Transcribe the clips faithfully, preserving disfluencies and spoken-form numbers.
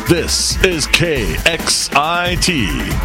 This is K X I T,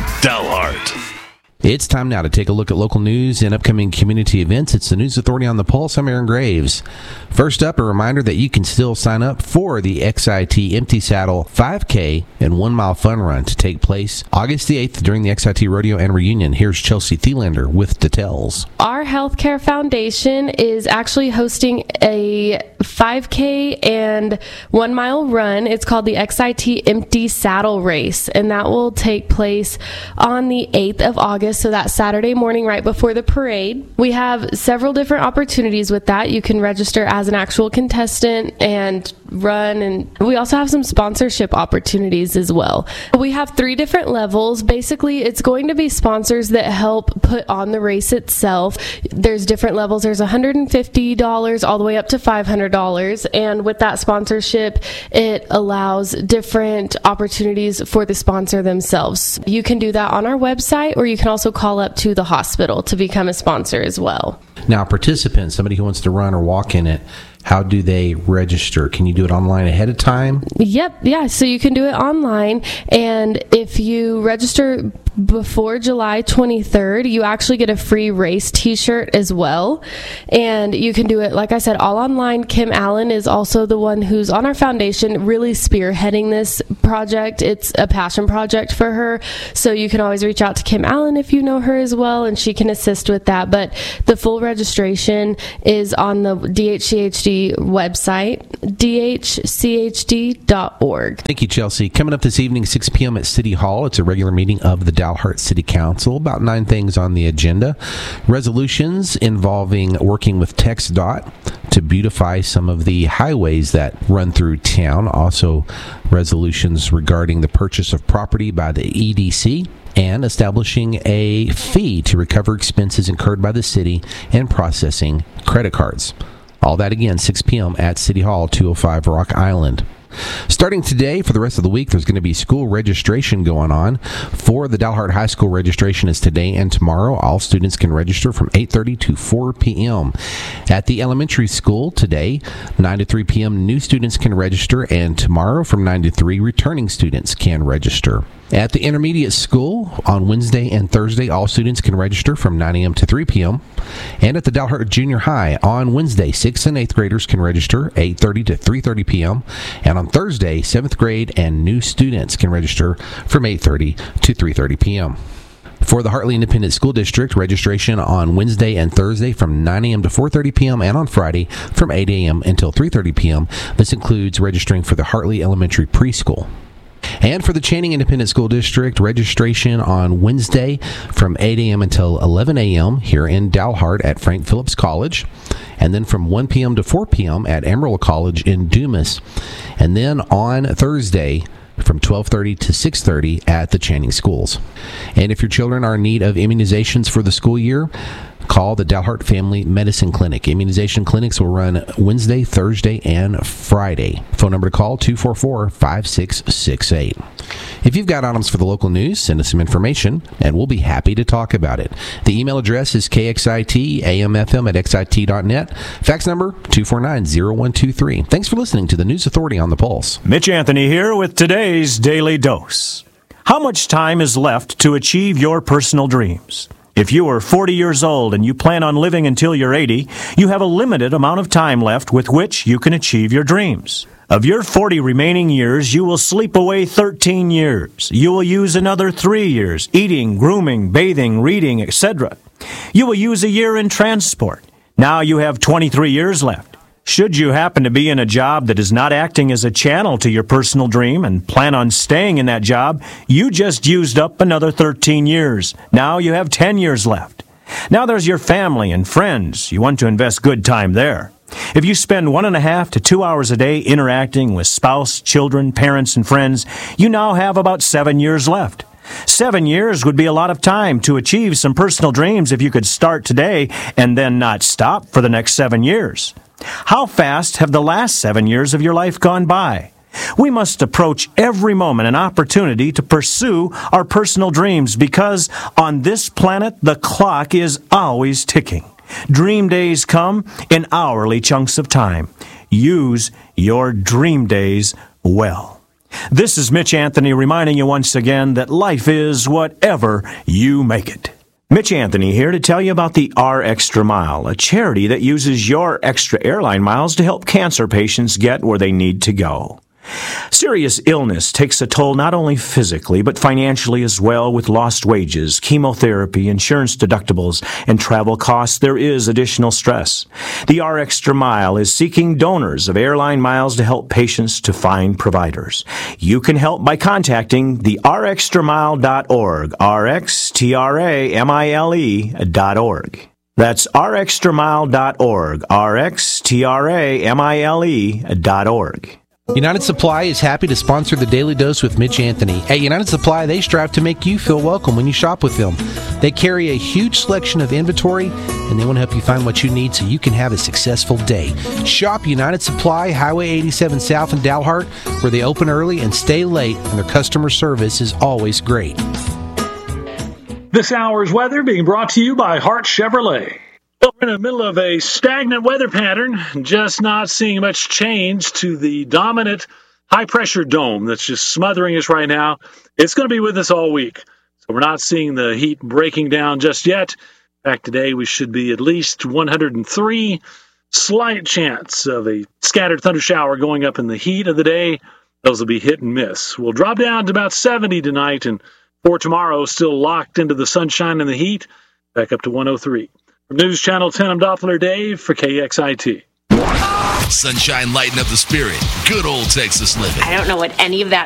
Dalhart. It's time now to take a look at local news and upcoming community events. It's the News Authority on the Pulse. I'm Aaron Graves. First up, a reminder that you can still sign up for the X I T Empty Saddle five K and one mile fun run to take place August the eighth during the X I T Rodeo and Reunion. Here's Chelsea Thielander with details. Our Healthcare Foundation is actually hosting a five K and one mile run. It's called the X I T Empty Saddle Race, and that will take place on the eighth of August. So that Saturday morning right before the parade. We have several different opportunities with that. You can register as an actual contestant and run, and we also have some sponsorship opportunities as well. We have three different levels. Basically, it's going to be sponsors that help put on the race itself. There's different levels. There's one hundred fifty dollars all the way up to five hundred dollars, and with that sponsorship, it allows different opportunities for the sponsor themselves. You can do that on our website, or you can also call up to the hospital to become a sponsor as well. Now, participants, somebody who wants to run or walk in it, how do they register? Can you do it online ahead of time? Yep, yeah, so you can do it online, and if you register before July twenty-third, you actually get a free race t-shirt as well, and you can do it, like I said, all online. Kim Allen is also the one who's on our foundation really spearheading this project. It's a passion project for her, so you can always reach out to Kim Allen if you know her as well, and she can assist with that. But the full registration is on the D H C H D website, D H C H D dot org. Thank you, Chelsea. Coming up this evening, six p.m. at City Hall, it's a regular meeting of the Dalhart City Council. About nine things on the agenda. Resolutions involving working with TxDOT to beautify some of the highways that run through town. Also, resolutions regarding the purchase of property by the E D C and establishing a fee to recover expenses incurred by the city in processing credit cards. All that again, six p.m. at City Hall, two oh five Rock Island. Starting today, for the rest of the week, there's going to be school registration going on. For the Dalhart High School, registration is today and tomorrow. All students can register from eight thirty to four p.m. At the elementary school today, nine to three p.m., new students can register, and tomorrow from nine to three, returning students can register. At the intermediate school, on Wednesday and Thursday, all students can register from nine a.m. to three p.m. And at the Dalhart Junior High, on Wednesday, sixth and eighth graders can register eight thirty to three thirty p.m. And on Thursday, seventh grade and new students can register from eight thirty to three thirty p.m. For the Hartley Independent School District, registration on Wednesday and Thursday from nine a.m. to four thirty p.m. and on Friday from eight a.m. until three thirty p.m. This includes registering for the Hartley Elementary Preschool. And for the Channing Independent School District, registration on Wednesday from eight a.m. until eleven a.m. here in Dalhart at Frank Phillips College. And then from one p.m. to four p.m. at Amarillo College in Dumas. And then on Thursday from twelve thirty to six thirty at the Channing Schools. And if your children are in need of immunizations for the school year, call the Dalhart Family Medicine Clinic. Immunization clinics will run Wednesday, Thursday, and Friday. Phone number to call, two four four, five six six eight. If you've got items for the local news, send us some information, and we'll be happy to talk about it. The email address is K X I T A M F M at X I T dot net. Fax number, two four nine, zero one two three. Thanks for listening to the News Authority on the Pulse. Mitch Anthony here with today's Daily Dose. How much time is left to achieve your personal dreams? If you are forty years old and you plan on living until you're eighty, you have a limited amount of time left with which you can achieve your dreams. Of your forty remaining years, you will sleep away thirteen years. You will use another three years, eating, grooming, bathing, reading, et cetera. You will use a year in transport. Now you have twenty-three years left. Should you happen to be in a job that is not acting as a channel to your personal dream and plan on staying in that job, you just used up another thirteen years. Now you have ten years left. Now there's your family and friends. You want to invest good time there. If you spend one and a half to two hours a day interacting with spouse, children, parents, and friends, you now have about seven years left. Seven years would be a lot of time to achieve some personal dreams if you could start today and then not stop for the next seven years. How fast have the last seven years of your life gone by? We must approach every moment an opportunity to pursue our personal dreams because on this planet, the clock is always ticking. Dream days come in hourly chunks of time. Use your dream days well. This is Mitch Anthony reminding you once again that life is whatever you make it. Mitch Anthony here to tell you about the R Extra Mile, a charity that uses your extra airline miles to help cancer patients get where they need to go. Serious illness takes a toll not only physically, but financially as well, with lost wages, chemotherapy, insurance deductibles, and travel costs. There is additional stress. The R Extra Mile is seeking donors of airline miles to help patients to find providers. You can help by contacting the r extra mile dot org, R X T R A M I L E dot org. That's r extra mile dot org, R X T R A M I L E dot org. United Supply is happy to sponsor the Daily Dose with Mitch Anthony. At United Supply, they strive to make you feel welcome when you shop with them. They carry a huge selection of inventory, and they want to help you find what you need so you can have a successful day. Shop United Supply, Highway eighty-seven South in Dalhart, where they open early and stay late, and their customer service is always great. This hour's weather being brought to you by Hart Chevrolet. Well, we're in the middle of a stagnant weather pattern, just not seeing much change to the dominant high-pressure dome that's just smothering us right now. It's going to be with us all week, so we're not seeing the heat breaking down just yet. In fact, today we should be at least one hundred three. Slight chance of a scattered thunder shower going up in the heat of the day. Those will be hit and miss. We'll drop down to about seventy tonight, and for tomorrow, still locked into the sunshine and the heat, back up to one oh three. From News Channel ten, I'm Doppler Dave for K X I T. Sunshine lighting up the spirit. Good old Texas living. I don't know what any of that